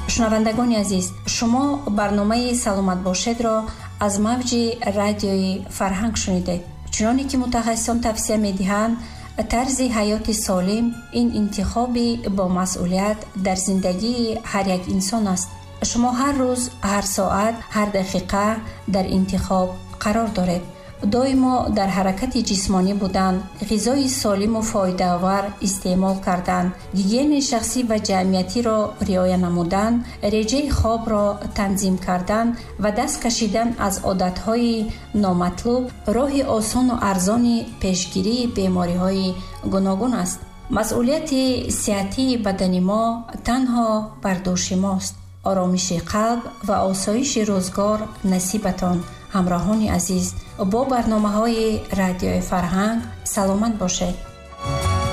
шунавандагони азиз, шумо барномаи саломат бошедро аз мавҷи радиои Фарҳанг шунидед. чуноне ки мутахассисон тавсия медиҳанд, тарзи ҳаёти солим ин интихоби бо масъулият дар зиндагии ҳар як инсон аст. шумо ҳар рӯз, ҳар соат, ҳар дақиқа дар интихоб қарор доред. доимо дар ҳаракати ҷисмонӣ будан, ғизои солиму фоидаовар истеъмол кардан, гигиенаи шахсӣ ва ҷамъиятиро риоя намудан, реҷаи хобро танзим кардан ва даст кашидан аз одатҳои номатлуб роҳи осону арзони пешгирии бемориҳои гуногун аст. масъулияти сиҳатии бадани мо танҳо бар дӯши мост. оромиши қалб ва осоиши рӯзгор насибатон. ҳамроҳони азиз, бо барномаҳои радиои Фарҳанг саломат бошед.